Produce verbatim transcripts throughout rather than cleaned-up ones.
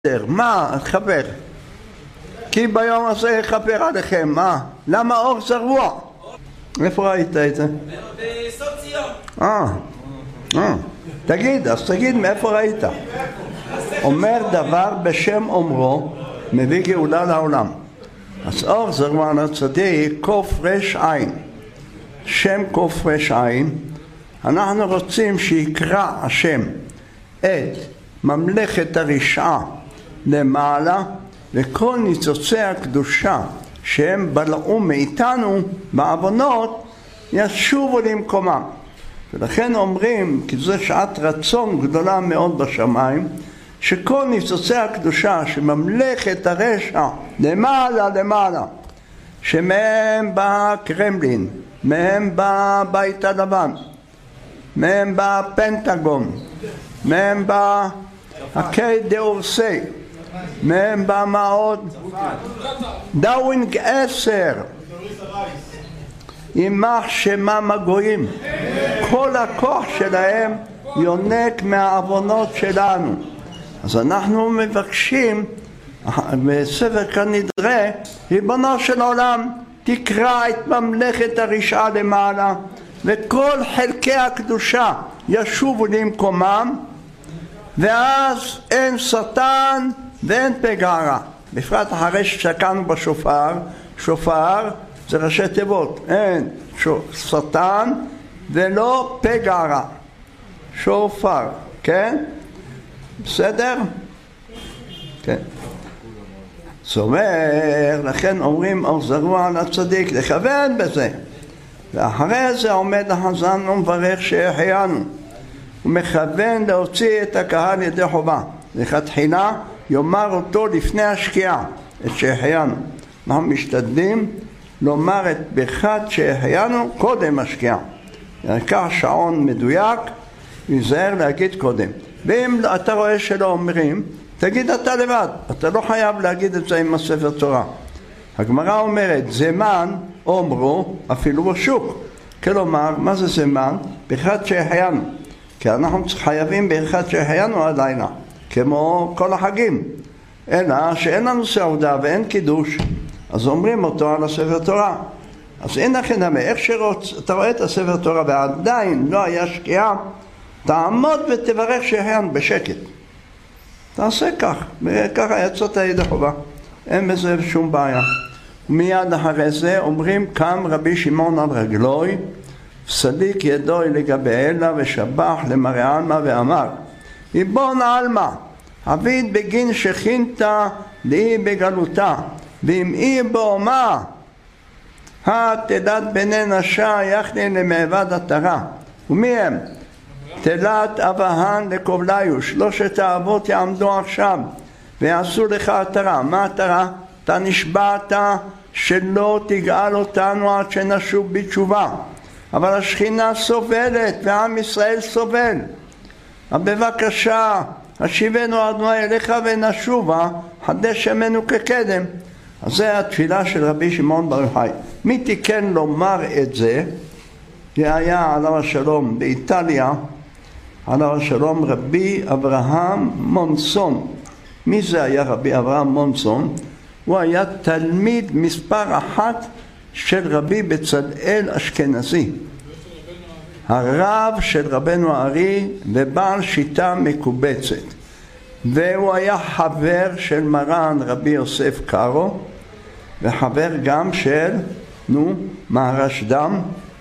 מה? חבר. כי ביום הזה יכפר עליכם, מה? למה אור זרוע? איפה ראית את זה? בסוד ציון. אה, אה. תגיד, אז תגיד מאיפה ראית? אומר דבר בשם אומרו, מביא גאולה לעולם. אז אור זרוע לצדיק, קוף רש עין. שם קוף רש עין. אנחנו רוצים שיקרא השם את ממלכת הרשעה למעלה, וכל ניצוצי הקדושה שהם בלעו מאיתנו בעוונות ישובו למקומם. ולכן אומרים, כי זו שעת רצון גדולה מאוד בשמיים, שכל ניצוצי הקדושה שממלכת הרשע למעלה למעלה, שמהם בא קרמלין, מהם בא בית הלבן, מהם בא פנטגון, מהם בא הקי דאורסי, מהם בא מה עוד? דאווינג עשר, יימח שמם הגויים. כל הכוח שלהם יונק מהעוונות שלנו. אז אנחנו מבקשים בספר כנדרה, ריבונו של עולם, תקרא את ממלכת הרשעה למעלה, וכל חלקי הקדושה ישובו למקומם, ואז אין שטן ואין פגע רע. בפרט אחרי ששקענו בשופר, שופר זה ראשי תיבות, אין שטן ולא פגע רע. שופר, כן? בסדר? כן. זאת אומרת, לכן אומרים אור זרוע לצדיק, לכוון בזה. ואחרי זה עומד החזן ומברך שהחיינו. הוא מכוון להוציא את הקהל ידי חובה. לכתחילה יאמר אותו לפני השקיעה, את שהחיינו. אנחנו משתדלים לומר את ברכת שהחיינו קודם השקיעה. לקח שעון מדויק, ייזהר להגיד קודם. ואם אתה רואה שלא אומרים, תגיד אתה לבד. אתה לא חייב להגיד את זה עם הספר תורה. הגמרא אומרת, זמן אומרו אפילו בשוק. כלומר, מה זה זמן? ברכת שהחיינו. כי אנחנו חייבים ברכת שהחיינו הלילה, כמו כל החגים. אלא שאין לנו סעודה ואין קידוש, אז אומרים אותו על הספר תורה. אז אין לכם נמי, איך שאתה רואה את הספר תורה ועדיין לא היה שקיעה, תעמוד ותברך שהחיינו בשקט. תעשה כך, וככה יצאת ידי חובה. אין בזה שום בעיה. מיד אחרי זה אומרים, קם רבי שמעון על רגלוי, סליק ידוי לגבי אלה ושבח למראה עלמא ואמר, ריבון עלמא, עביד בגין שכינתה לאי בגלותה, ואם אי באומה, התלת בני נשה יחני למעבד התרה. ומי הם? תלת אבהן לקובליו, שלושת האבות יעמדו עכשיו ויעשו לך התרה. מה התרה? אתה נשבעת שלא תגאל אותנו עד שנשוב בתשובה, אבל השכינה סובלת ועם ישראל סובל. בבקשה השיבנו אדוני אליך ונשובה, חדש ימינו כקדם. אז זה התפילה של רבי שמעון בר יוחאי. מי תיקן לומר את זה? זה היה עליו השלום באיטליה, עליו השלום רבי אברהם מונסון. מי זה היה רבי אברהם מונסון? הוא היה תלמיד מספר אחת של רבי בצלאל אשכנזי, הרב של רבנו הארי ובעל שיטה מקובצת, והוא היה חבר של מרן רבי יוסף קארו, וחבר גם של נו מהרשד"ם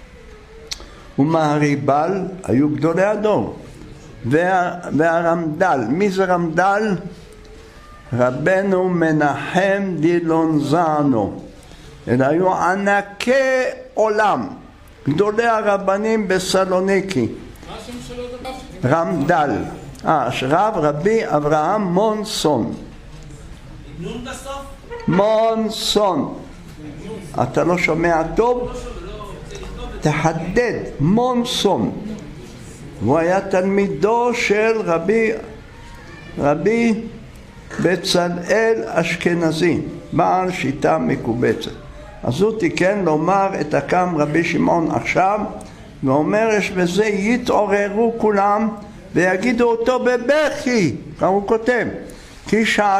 ומהריבל, היו גדולי הדור. וה, והרמד"ל, מי זה רמד"ל? רבנו מנחם דילונזנו. אלה היו ענקי עולם, גדולי הרבנים בסלוניקי. מה השם שלו דבר? רמד"ל, אה, רב רבי אברהם מונסון. נון בסוף? מונסון. אתה לא שומע טוב? תחדד, מונסון. הוא היה תלמידו של רבי רבי בצלאל אשכנזי, בעל שיטה מקובצת. אז הוא תיקן לומר את הקם רבי שמעון עכשיו, ואומר יש בזה יתעוררו כולם ויגידו אותו בבכי, כך הוא כותב, כי שאל